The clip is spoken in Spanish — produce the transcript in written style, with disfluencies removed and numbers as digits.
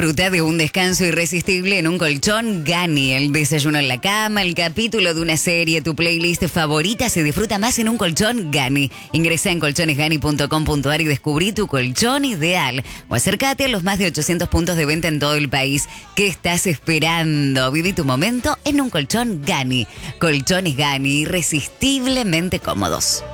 Disfruta de un descanso irresistible en un colchón Gani. El desayuno en la cama, el capítulo de una serie, tu playlist favorita se disfruta más en un colchón Gani. Ingresa en colchonesgani.com.ar y descubrí tu colchón ideal. O acércate a los más de 800 puntos de venta en todo el país. ¿Qué estás esperando? Viví tu momento en un colchón Gani. Colchones Gani, irresistiblemente cómodos.